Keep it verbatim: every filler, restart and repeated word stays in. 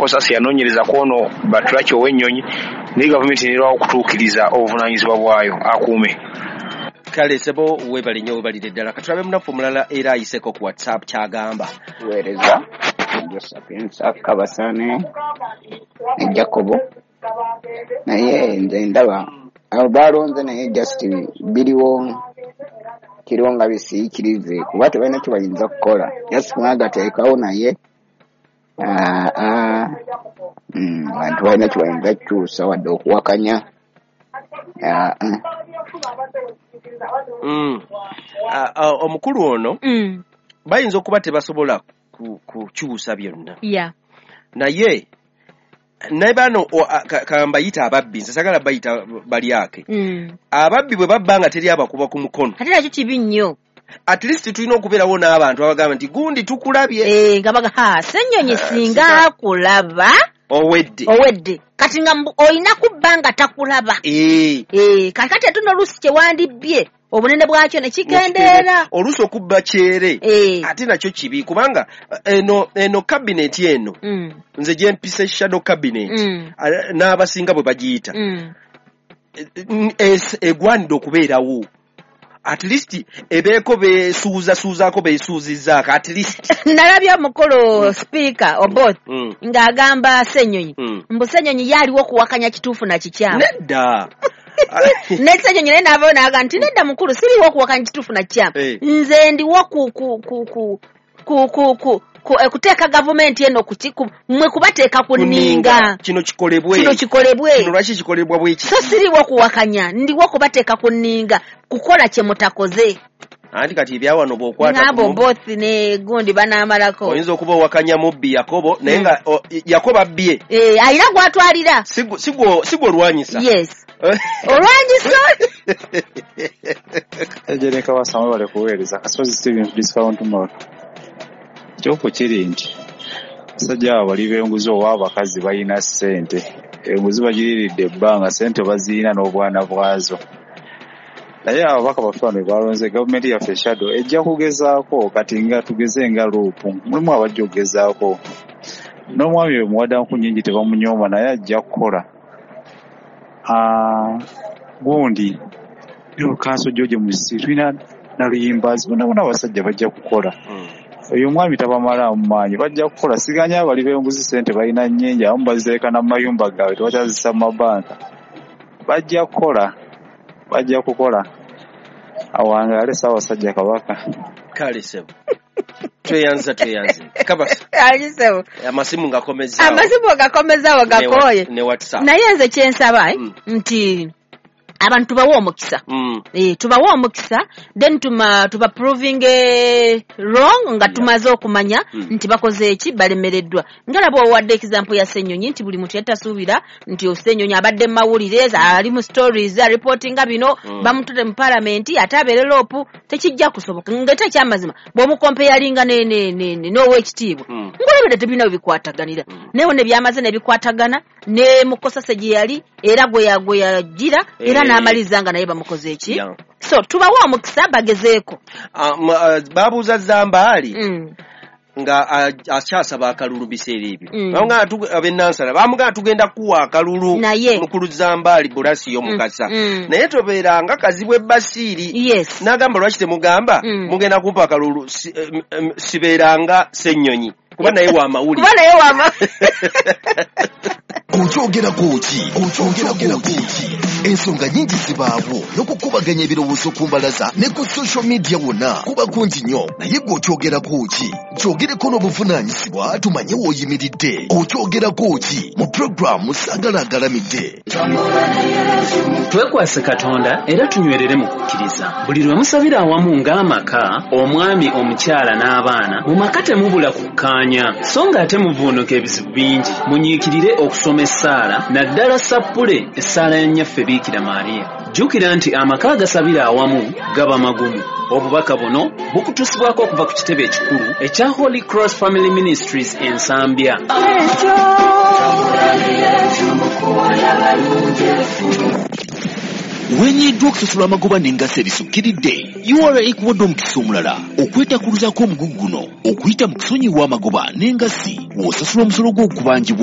yakosa si yanonyereza kono batulaki ow'ennyonyi ne government nerwa okutuukiriza obuvunanyizibwa bwayo akuume. Kale sebo webali nnyo webalire ddala katulabe munafu mulala era ayiseko ku WhatsApp kyagamba weereza Josephine Kabasane Jacobo naye nze ndaba abo balonze naye just biriwo kironga bisiikirize kuba tebalina kibayinza kukola just mwagateekawo naye abantu balina kibayinza kukyusa wadde okuwakanya. Omukulu ono bayinza okuba tebasobola kukyusa byonna naye naye bano kambayita ababbi nze sagala bayita balyake ababbi bwe babba nga teri abakuba ku mukono ate nakyo kibi nnyo. At least tulina okubeerawo n'abantu abagamba nti gundi tukulabye eh nga baga ha Ssenyonyi singa akulaba owedde owedde kati nga oyina kubbanga takulaba eh eh kakati atuno lusi kye wandibbye obunene bwakyo ne kigendeera olusi okubba kyere eh. ate nakyo kibi kubanga eno eno cabinet eno mm. nze gye mpise shadow cabinet mm. n'abasinga bwe bagiyita mm. egwanidde okubeerawo at least ebeeko besuuza suuzaako besuuzizzaako at least nalabya omukolo speaker Oboth mm. ng'agamba Ssenyonyi mm. mbu Ssenyonyi yaliwo okuwakanya kituufu na kikyamu nedda ne Ssenyonyi naye n'avaayo n'aga nti nedda mukulu siriwo okuwakanya kituufu na kikyamu hey. nze ndiwo ku ku ku ku ku ku ku ku ekuteeka gavumenti eno ku mwe kubateeka ku nninga kino kikolebwe kino kikolebwe kino lwaki kikolebwa bweki so siriwo kuwakanya ndiwo kubateeka ku nninga kukola kye mutakoze anti kati ebyawano bw'okwata nabo Both ne gundi banaamalako oyinza okuba owakanya mubbi Yakobo naye nga Yakobo abbye eh ayina gwatwalira sigwo sigwo sigwo olwanyisa yes olwanyisa ejereka wasama bale kuweereza kasozi Steven discount tomorrow kyoko kiri nti sajja abali b'enguzi ow'abakazi balina ssente enguzi bagiriridde ebbanga ssente baziina n'obwana bwazo naye ababaka bafano balonze gavumenti yaffe shadow ejja kugezaako kati nga tugeze nga luupu mulimu abajja okugezaako n'omwami we muwaddanku nnyingi tebamunyooma naye ajja kukola gundi kanso George Musisi tulina naluyimbazi bona bona abasajja bajja kukola oyo mwami tabamala mu maanyi bajja kukola siganya abali b'enguzi ssente balina nnyingi abamu bazeeka n'amayumba gaabwe tebakyazisa mu mabanka bajja kukola bajja kukola awangaale Ssaabasajja Kabaka kale sebo tweyanza tweyanze kabasa ali sebo amasimu ngakomezaawo amasimu gakomezaawo gakoye ne WhatsApp naye nze kyensaba mm. nti abantu tubawo omukisa mm. eh tubawo omukisa then tuma tuba proving eh, wrong nga tumaze okumanya mm. nti bakoze eki balemereddwa ngalabo wadde example ya Ssenyonyi nti buli muntu yatasubira nti Ssenyonyi abadde mawulire ali mu stories a reporting bino mm. bamutute mu parliament ataberera opu tekijja kusoboka ngete kyamazima bo mu compare ne ne ne no wekitiibwa mm. ngolabira tebina bikwataganira mm. newo ne byamaze ne bikwatagana ne mukosase gye yali era gwe yagwe yagira era hey. n'amalizanga naye bamukoze eki yeah. so tubawo omukisa bagezeeko uh, uh, babuuza Zambaali mm. nga akyasaba akalulu biseera ebyo nga abennansala bamugamba tugenda kuwa akalulu mukulu Zambaali Burasiyo Mukasa mm. naye tobeera nga kazibwe Basiiri yes. n'agamba lwaki temugamba mm. mugenda kumpa akalulu si, um, sibeeranga Ssenyonyi kuba naye wa mawulire kuba naye wa Okyogera kuki okyogera kuki ensonga nyingi zibaawo n'okukubaganya ebirowoozo ku mbalaza ne ku social media wonna kuba kungi nnyo naye gwe okyogera kuki kyogereko n'obuvunaanyizibwa tumanye w'oyimiridde okyogera kuki mu puroguramu Saagala Agalamidde twekwase Katonda era tunywerere mu kukkiriza buli lwe musabira awamu ng'amaka omwami omukyala n'abaana mu maka temubula kukkaanya so nga ate muvuunuka ebizibu bingi munyiikirire okusoma essaala naddala sappule essaala ya nnyaffe Biikira Maariya jjukira nti amaka agasabira awamu gaba magumu obubaka buno bukutusibwako okuva ku kitebe ekikulu ekya Holy Cross Family Ministries ensambya wenyiddwa okusasula amagoba n'engaso ebisukkiridde U R A ekuwadde omukisa omulala okwetakuluzaako omugugu guno okuyita mu kusonyiwa amagoba n'engasi w'osasula omusolo gw'okubangibwa